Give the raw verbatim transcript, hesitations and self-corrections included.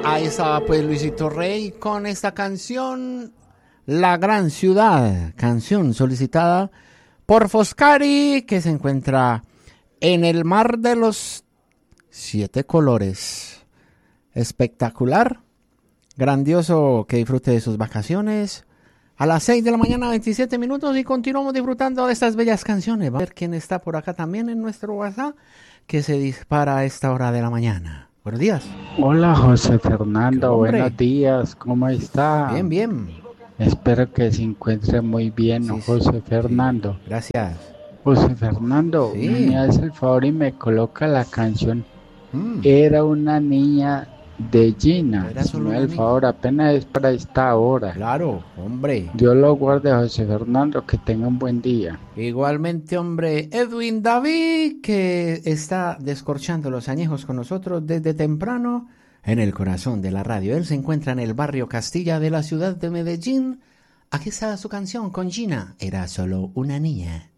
Ahí estaba pues Luisito Rey con esta canción, La Gran Ciudad, canción solicitada por Foscari, que se encuentra en el Mar de los Siete Colores. Espectacular, grandioso, que disfrute de sus vacaciones. A las seis de la mañana, veintisiete minutos, y continuamos disfrutando de estas bellas canciones. Vamos a ver quién está por acá también en nuestro WhatsApp, que se dispara a esta hora de la mañana. Buenos días. Hola José Fernando, buenos días, ¿cómo está? Bien, bien. Espero que se encuentre muy bien, sí, José Fernando. Sí. Gracias. José Fernando, sí. Me hace el favor y me coloca la canción mm. Era una niña de Gina. Era solo me una el favor, niña. Apenas es para esta hora. Claro, hombre. Dios lo guarde, José Fernando, que tenga un buen día. Igualmente, hombre, Edwin David, que está descorchando los añejos con nosotros desde temprano en el corazón de la radio. Él se encuentra en el barrio Castilla de la ciudad de Medellín. Aquí está su canción con Gina. Era solo una niña.